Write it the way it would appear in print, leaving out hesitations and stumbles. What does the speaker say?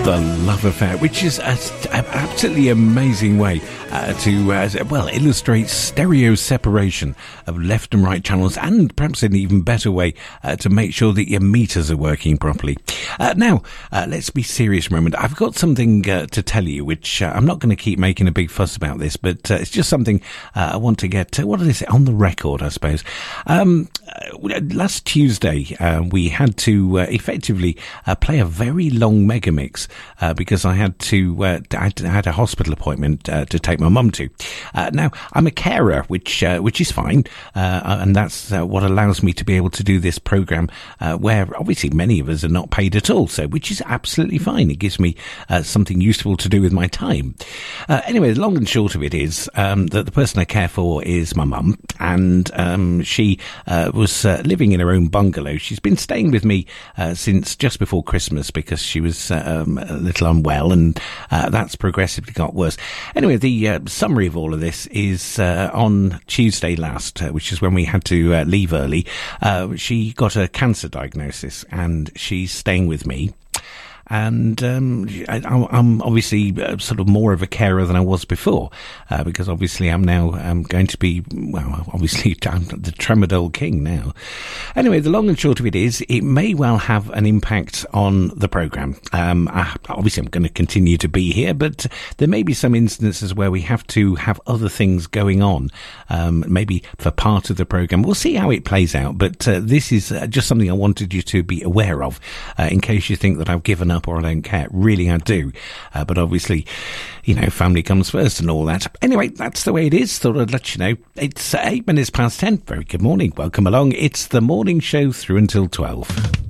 The Love Affair, which is an absolutely amazing way to illustrate stereo separation of left and right channels, and perhaps an even better way to make sure that your meters are working properly. Now, let's be serious for a moment. I've got something to tell you, which I'm not going to keep making a big fuss about this, but it's just something I want to get on the record, I suppose. Last Tuesday, we had to effectively play a very long mega mix because I had a hospital appointment to take my mum to. Now, I'm a carer, which is fine, and that's what allows me to be able to do this program where obviously many of us are not paid at all, so which is absolutely fine. It gives me something useful to do with my time. Anyway, the long and short of it is that the person I care for is my mum, and she was living in her own bungalow. She's been staying with me since just before Christmas because she was a little unwell, and that's progressively got worse. Anyway, the summary of all of this is on Tuesday last, which is when we had to leave early. She got a cancer diagnosis, and she's staying with me. And I'm obviously sort of more of a carer than I was before, because obviously I'm now going to be, obviously I'm the Tramadol king now. Anyway, the long and short of it is, it may well have an impact on the programme. Obviously I'm going to continue to be here, but there may be some instances where we have to have other things going on, maybe for part of the programme. We'll see how it plays out, but this is just something I wanted you to be aware of, in case you think that I've given up or I don't care. Really, I do. But obviously, family comes first and all that. Anyway, that's the way it is. Thought I'd let you know. It's 8 minutes past 10. Very good morning. Welcome along. It's the morning show through until 12.